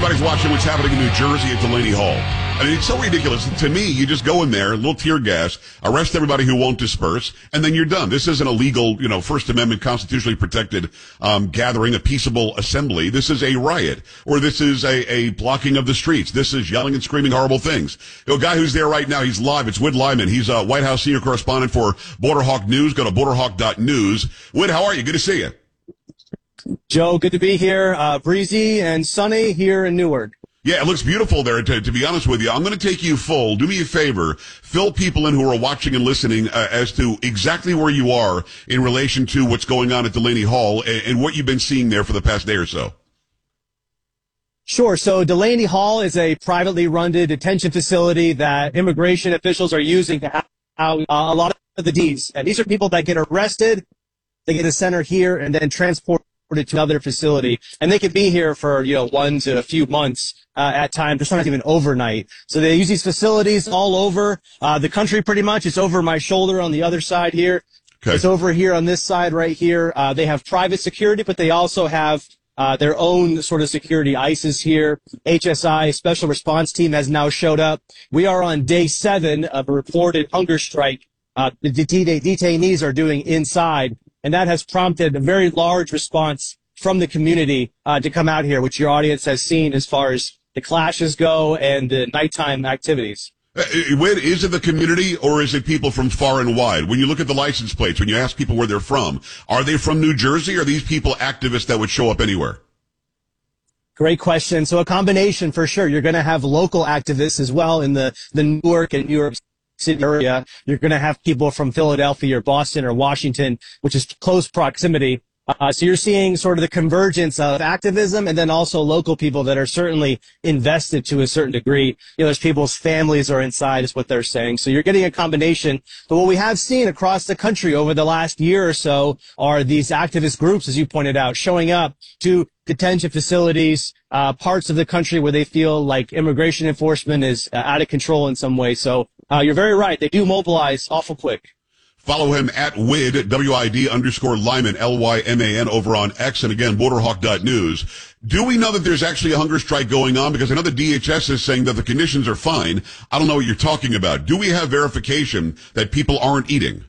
Everybody's watching what's happening in New Jersey at Delaney Hall. I mean, it's so ridiculous. To me, you just go in there, a little tear gas, arrest everybody who won't disperse, and then you're done. This isn't a legal, First Amendment constitutionally protected gathering, a peaceable assembly. This is a riot, or this is a blocking of the streets. This is yelling and screaming horrible things. A guy who's there right now, he's live. It's Whit Lyman. He's a White House senior correspondent for Borderhawk News. Go to borderhawk.news. Whit, how are you? Good to see you. Joe, good to be here. Breezy and sunny here in Newark. Yeah, it looks beautiful there, to be honest with you. I'm going to take you full. Do me a favor. Fill people in who are watching and listening as to exactly where you are in relation to what's going on at Delaney Hall and what you've been seeing there for the past day or so. Sure. So Delaney Hall is a privately run detention facility that immigration officials are using to have a lot of the Ds. And these are people that get arrested. They get a center here and then transported to another facility, and they could be here for 1 to a few months at times, or sometimes even overnight. So they use these facilities all over the country pretty much. It's over my shoulder on the other side here. Okay. It's over here on this side right here. They have private security, but they also have their own sort of security. ICE is here. HSI, Special Response Team, has now showed up. We are on day 7 of a reported hunger strike the detainees are doing inside. And that has prompted a very large response from the community to come out here, which your audience has seen as far as the clashes go and the nighttime activities. Is it the community or is it people from far and wide? When you look at the license plates, when you ask people where they're from, are they from New Jersey or are these people activists that would show up anywhere? Great question. So a combination for sure. You're going to have local activists as well in the Newark and New York City area. You're going to have people from Philadelphia or Boston or Washington, which is close proximity. So you're seeing sort of the convergence of activism and then also local people that are certainly invested to a certain degree. There's people's families are inside is what they're saying. So you're getting a combination. But what we have seen across the country over the last year or so are these activist groups, as you pointed out, showing up to detention facilities, parts of the country where they feel like immigration enforcement is out of control in some way. So you're very right. They do mobilize awful quick. Follow him at WID, WID_Lyman, LYMAN over on X, and again, borderhawk.news. Do we know that there's actually a hunger strike going on? Because I know the DHS is saying that the conditions are fine. I don't know what you're talking about. Do we have verification that people aren't eating?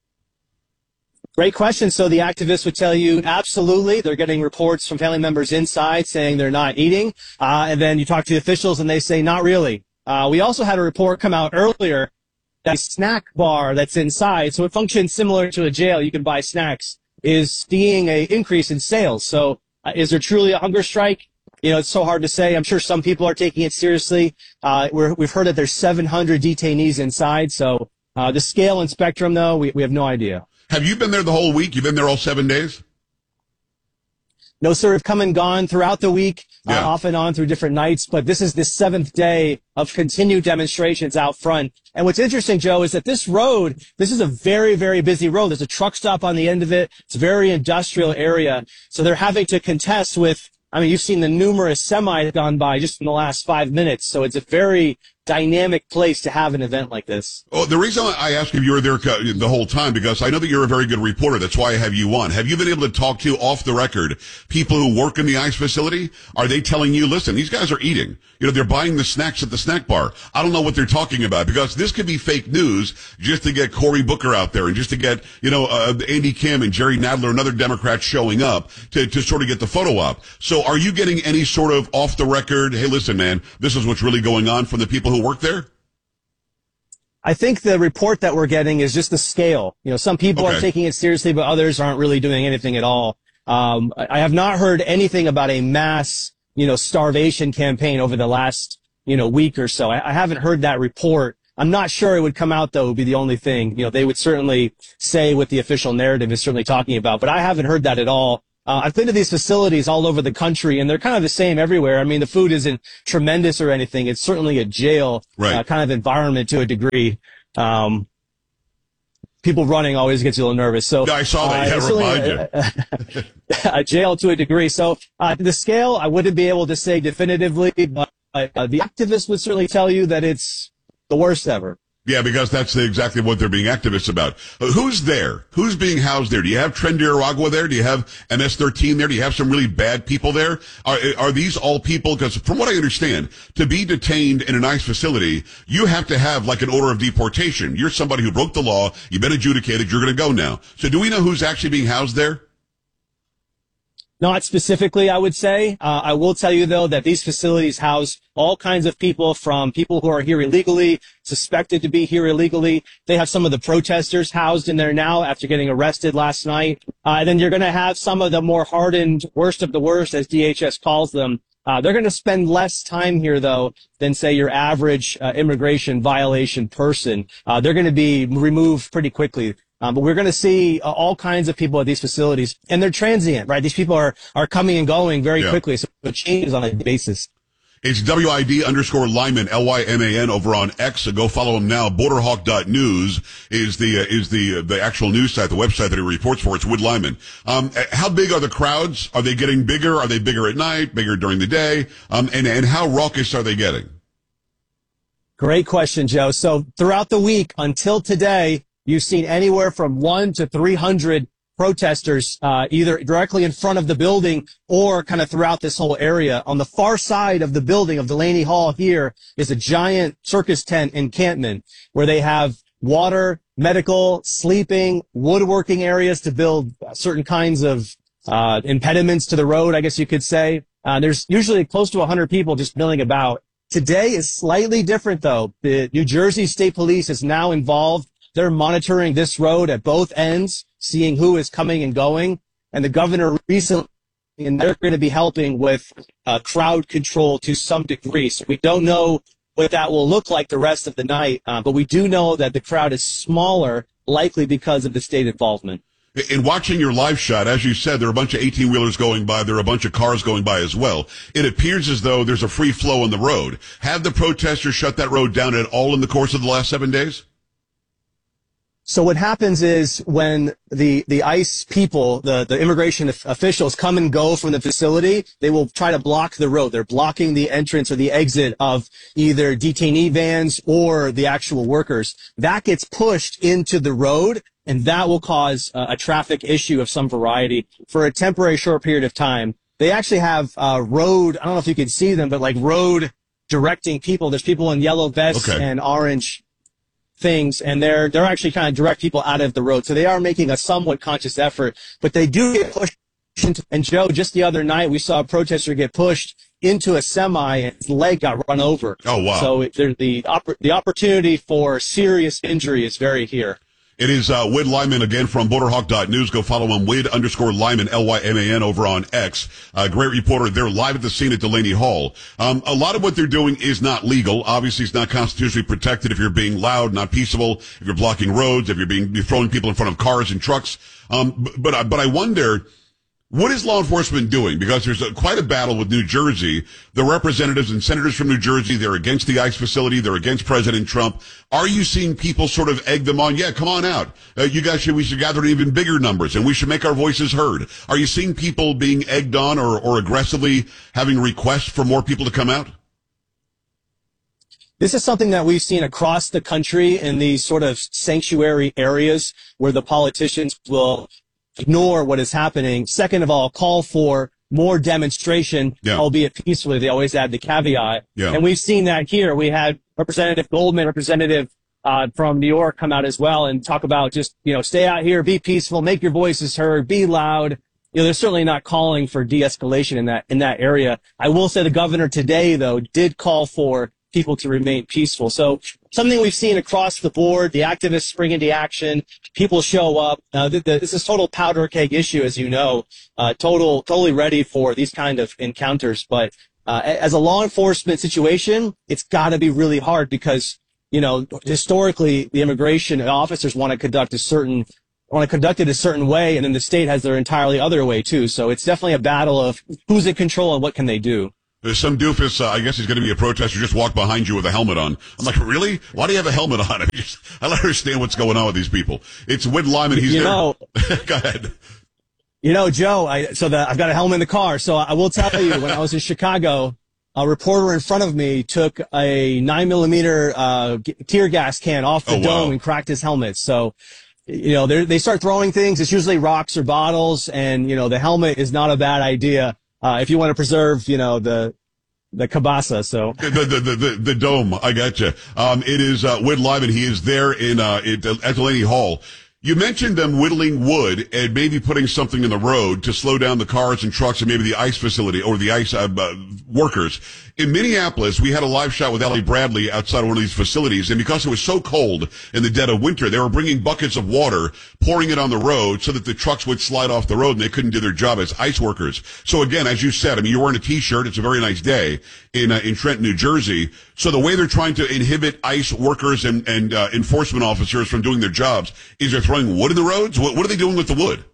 Great question. So the activists would tell you absolutely. They're getting reports from family members inside saying they're not eating. And then you talk to the officials and they say not really. We also had a report come out earlier that snack bar that's inside, so it functions similar to a jail, you can buy snacks, is seeing an increase in sales. So is there truly a hunger strike? It's so hard to say. I'm sure some people are taking it seriously. We've heard that there's 700 detainees inside. So the scale and spectrum, though, we have no idea. Have you been there the whole week? You've been there all 7 days? No, sir. I've come and gone throughout the week, off and on through different nights. But this is the 7th day of continued demonstrations out front. And what's interesting, Joe, is that this is a very, very busy road. There's a truck stop on the end of it. It's a very industrial area. So they're having to contest with, you've seen the numerous semis gone by just in the last 5 minutes. So it's a very dynamic place to have an event like this. Oh, the reason I ask if you were there the whole time, because I know that you're a very good reporter. That's why I have you on. Have you been able to talk to, off the record, people who work in the ICE facility? Are they telling you, listen, these guys are eating. They're buying the snacks at the snack bar. I don't know what they're talking about, because this could be fake news just to get Cory Booker out there and just to get, Andy Kim and Jerry Nadler and other Democrats showing up to sort of get the photo op. So are you getting any sort of off the record, hey, listen, man, this is what's really going on from the people who work there? I think the report that we're getting is just the scale. Some people are taking it seriously, but others aren't really doing anything at all. I have not heard anything about a mass, starvation campaign over the last, week or so. I haven't heard that report. I'm not sure it would come out, though, would be the only thing. They would certainly say what the official narrative is certainly talking about, but I haven't heard that at all. I've been to these facilities all over the country, and they're kind of the same everywhere. The food isn't tremendous or anything. It's certainly a jail kind of environment to a degree. People running always gets you a little nervous. So I saw that. Remind you. A jail to a degree. So the scale, I wouldn't be able to say definitively, but the activists would certainly tell you that it's the worst ever. Yeah, because that's exactly what they're being activists about. Who's there? Who's being housed there? Do you have Tren de Aragua there? Do you have MS-13 there? Do you have some really bad people there? Are these all people? Because from what I understand, to be detained in an ICE facility, you have to have like an order of deportation. You're somebody who broke the law. You've been adjudicated. You're going to go now. So do we know who's actually being housed there? Not specifically, I would say. I will tell you, though, that these facilities house all kinds of people, from people who are here illegally, suspected to be here illegally. They have some of the protesters housed in there now after getting arrested last night. And then you're going to have some of the more hardened, worst of the worst, as DHS calls them. They're going to spend less time here, though, than, say, your average immigration violation person. They're going to be removed pretty quickly. But we're going to see all kinds of people at these facilities, and they're transient, right? These people are coming and going very quickly, so it changes on a basis. It's WID_Lyman, Lyman, over on X. So go follow him now. Borderhawk.news is the actual news site, the website that he reports for. It's Wood Lyman. How big are the crowds? Are they getting bigger? Are they bigger at night, bigger during the day? And how raucous are they getting? Great question, Joe. So throughout the week until today, you've seen anywhere from 100 to 300 protesters, either directly in front of the building or kind of throughout this whole area. On the far side of the building of Delaney Hall here is a giant circus tent encampment where they have water, medical, sleeping, woodworking areas to build certain kinds of impediments to the road, I guess you could say. There's usually close to 100 people just milling about. Today is slightly different, though. The New Jersey State Police is now involved. They're monitoring this road at both ends, seeing who is coming and going. And the governor recently, and they're going to be helping with crowd control to some degree. So we don't know what that will look like the rest of the night, but we do know that the crowd is smaller, likely because of the state involvement. In watching your live shot, as you said, there are a bunch of 18-wheelers going by. There are a bunch of cars going by as well. It appears as though there's a free flow on the road. Have the protesters shut that road down at all in the course of the last 7 days? So what happens is when the ICE people, the immigration officials come and go from the facility, they will try to block the road. They're blocking the entrance or the exit of either detainee vans or the actual workers. That gets pushed into the road, and that will cause a traffic issue of some variety for a temporary short period of time. They actually have road, I don't know if you can see them, but like road directing people. There's people in yellow vests and orange things, and they're actually kind of direct people out of the road. So they are making a somewhat conscious effort, but they do get pushed into, and Joe, just the other night, we saw a protester get pushed into a semi and his leg got run over. Oh, wow. So the opportunity for serious injury is very here. It is Wid Lyman again from Borderhawk.news. Go follow him, Wid_Lyman, Lyman, over on X. Great reporter. They're live at the scene at Delaney Hall. A lot of what they're doing is not legal. Obviously, it's not constitutionally protected if you're being loud, not peaceable, if you're blocking roads, if you're throwing people in front of cars and trucks. But I wonder, what is law enforcement doing? Because there's quite a battle with New Jersey. The representatives and senators from New Jersey, they're against the ICE facility. They're against President Trump. Are you seeing people sort of egg them on? Yeah, come on out. We should gather in even bigger numbers, and we should make our voices heard. Are you seeing people being egged on or aggressively having requests for more people to come out? This is something that we've seen across the country in these sort of sanctuary areas where the politicians will ignore what is happening. Second of all, call for more demonstration, albeit peacefully. They always add the caveat. And we've seen that here. We had Representative Goldman, representative from New York, come out as well and talk about just, stay out here, be peaceful, make your voices heard, be loud. They're certainly not calling for de-escalation in that area. I will say the governor today, though, did call for people to remain peaceful. So something we've seen across the board, the activists spring into action, people show up. This is total powder keg issue, as you know, totally ready for these kind of encounters. But as a law enforcement situation, it's got to be really hard because, historically, the immigration officers want to conduct it a certain way, and then the state has their entirely other way, too. So it's definitely a battle of who's in control and what can they do. There's some doofus, I guess he's going to be a protester, just walk behind you with a helmet on. I'm like, really? Why do you have a helmet on? I don't understand what's going on with these people. It's Wid Lyman. He's there. Go ahead. Joe, I've got a helmet in the car. So I will tell you, when I was in Chicago, a reporter in front of me took a 9mm tear gas can off the dome and cracked his helmet. So, they start throwing things. It's usually rocks or bottles, and the helmet is not a bad idea if you want to preserve the cabasa. So the dome. I gotcha. It is Whit Lyman. He is there at Delaney Hall. You mentioned them whittling wood and maybe putting something in the road to slow down the cars and trucks and maybe the ice facility or the ice workers. In Minneapolis, we had a live shot with Ellie Bradley outside of one of these facilities, and because it was so cold in the dead of winter, they were bringing buckets of water, pouring it on the road so that the trucks would slide off the road and they couldn't do their job as ice workers. So again, as you said, I mean, you're wearing a t-shirt. It's a very nice day in Trenton, New Jersey. So the way they're trying to inhibit ice workers and enforcement officers from doing their jobs is they're throwing wood in the roads. What are they doing with the wood?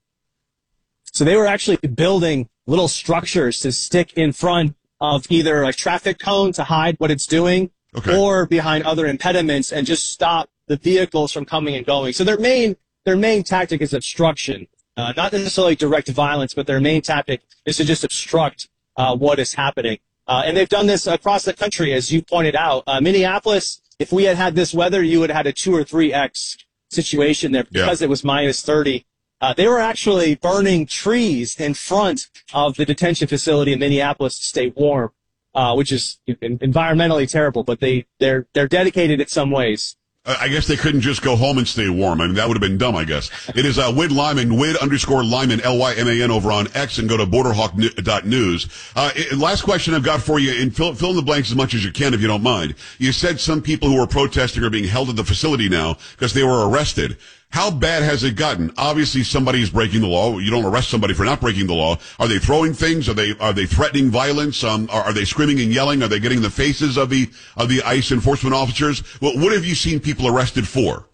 So they were actually building little structures to stick in front of either a traffic cone to hide what it's doing, or behind other impediments and just stop the vehicles from coming and going. So their main tactic is obstruction, not necessarily direct violence, but their main tactic is to just obstruct what is happening. And they've done this across the country, as you pointed out. Minneapolis, if we had this weather, you would have had a 2 or 3x situation there because it was minus 30. They were actually burning trees in front of the detention facility in Minneapolis to stay warm, which is environmentally terrible, but they're dedicated in some ways. I guess they couldn't just go home and stay warm. I mean, that would have been dumb, I guess. It is Whit Lyman, Whit_Lyman, Lyman over on X, and go to borderhawk.news. Last question I've got for you, and fill in the blanks as much as you can if you don't mind. You said some people who were protesting are being held at the facility now because they were arrested. How bad has it gotten? Obviously, somebody is breaking the law. You don't arrest somebody for not breaking the law. Are they throwing things? Are they threatening violence? Are they screaming and yelling? Are they getting in the faces of the ICE enforcement officers? Well, what have you seen people arrested for?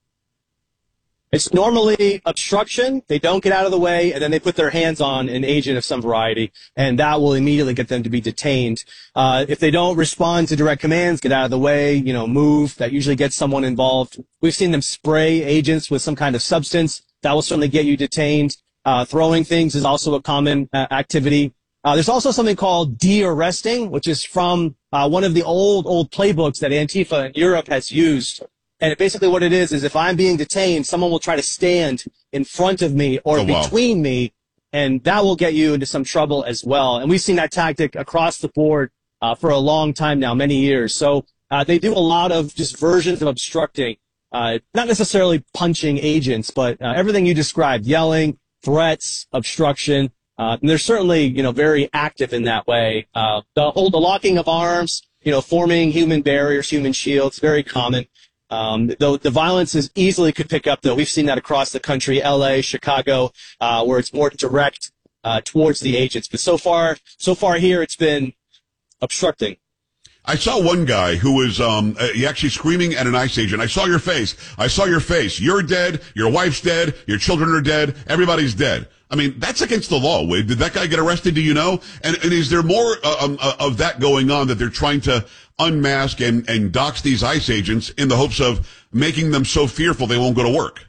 It's normally obstruction. They don't get out of the way, and then they put their hands on an agent of some variety, and that will immediately get them to be detained. If they don't respond to direct commands, get out of the way, move, that usually gets someone involved. We've seen them spray agents with some kind of substance. That will certainly get you detained. Throwing things is also a common activity. There's also something called de-arresting, which is from one of the old playbooks that Antifa in Europe has used. And basically what it is if I'm being detained, someone will try to stand in front of me or between me, and that will get you into some trouble as well. And we've seen that tactic across the board for a long time now, many years. So they do a lot of just versions of obstructing, not necessarily punching agents, but everything you described, yelling, threats, obstruction. And they're certainly, very active in that way. The locking of arms, forming human barriers, human shields, very common. Though the violence is easily could pick up, though. We've seen that across the country, LA, Chicago, where it's more direct, towards the agents. But so far here, it's been obstructing. I saw one guy who was, actually screaming at an ICE agent. I saw your face. You're dead. Your wife's dead. Your children are dead. Everybody's dead. I mean, that's against the law, Wade. Did that guy get arrested? Do you know? And is there more of that going on, that they're trying to unmask and dox these ICE agents in the hopes of making them so fearful they won't go to work?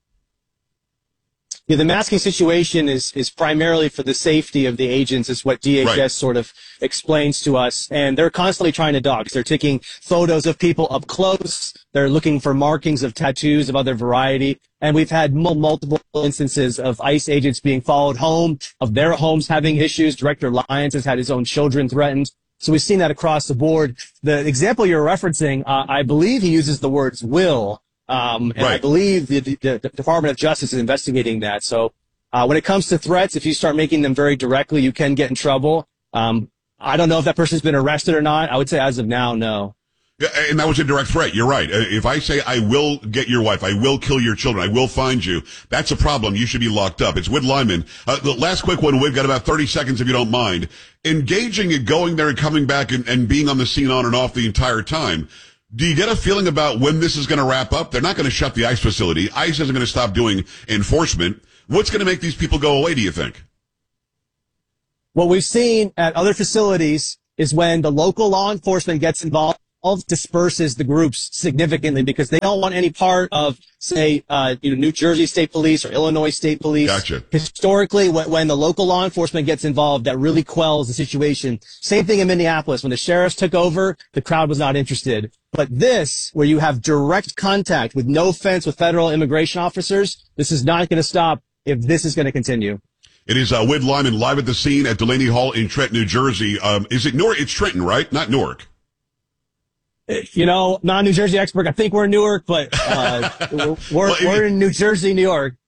Yeah, the masking situation is primarily for the safety of the agents, is what DHS sort of explains to us. And they're constantly trying to dox. They're taking photos of people up close. They're looking for markings of tattoos of other variety. And we've had multiple instances of ICE agents being followed home, of their homes having issues. Director Lyons has had his own children threatened. So we've seen that across the board. The example you're referencing, I believe he uses the words will. And I believe the Department of Justice is investigating that. So when it comes to threats, if you start making them very directly, you can get in trouble. I don't know if that person's been arrested or not. I would say as of now, no. Yeah, and that was a direct threat. You're right. If I say I will get your wife, I will kill your children, I will find you, that's a problem. You should be locked up. It's Whit Lyman. The last quick one, we've got about 30 seconds if you don't mind. Engaging and going there and coming back and being on the scene on and off the entire time. Do you get a feeling about when this is going to wrap up? They're not going to shut the ICE facility. ICE isn't going to stop doing enforcement. What's going to make these people go away, do you think? What we've seen at other facilities is when the local law enforcement gets involved, disperses the groups significantly because they don't want any part of, say, New Jersey State Police or Illinois State Police. Gotcha. Historically, when the local law enforcement gets involved, that really quells the situation. Same thing in Minneapolis. When the sheriffs took over, the crowd was not interested. But this, where you have direct contact with no fence with federal immigration officers, this is not going to stop if this is going to continue. It is Whit Lyman live at the scene at Delaney Hall in Trenton, New Jersey. Is it Newark? It's Trenton, right? Not Newark. Not a New Jersey expert. I think we're in Newark, but we're in New Jersey, New York.